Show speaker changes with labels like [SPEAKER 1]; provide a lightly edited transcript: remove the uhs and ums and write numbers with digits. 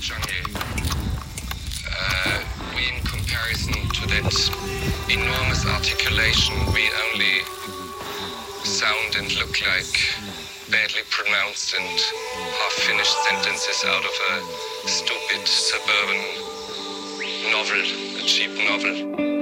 [SPEAKER 1] jungle. We, in comparison to that enormous articulation, we only sound and look like badly pronounced and half-finished sentences out of a stupid suburban novel, a cheap novel.